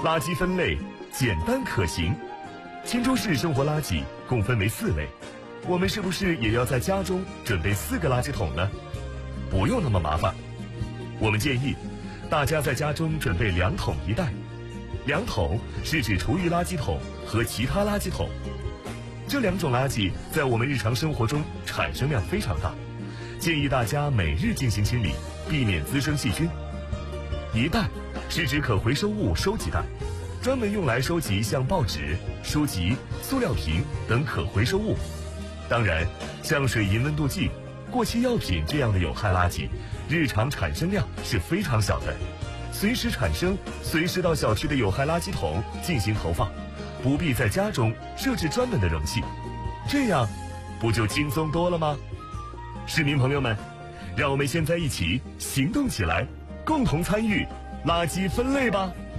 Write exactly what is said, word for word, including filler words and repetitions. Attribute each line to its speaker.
Speaker 1: 垃圾分类简单可行。青州市生活垃圾共分为四类，我们是不是也要在家中准备四个垃圾桶呢？不用那么麻烦，我们建议大家在家中准备两桶一袋。两桶是指厨余垃圾桶和其他垃圾桶，这两种垃圾在我们日常生活中产生量非常大，建议大家每日进行清理，避免滋生细菌。一袋是指可回收物收集袋，专门用来收集像报纸、书籍、塑料瓶等可回收物。当然，像水银温度计、过期药品这样的有害垃圾，日常产生量是非常小的，随时产生，随时到小区的有害垃圾桶进行投放，不必在家中设置专门的容器，这样不就轻松多了吗？市民朋友们，让我们现在一起行动起来，共同参与垃圾分类吧。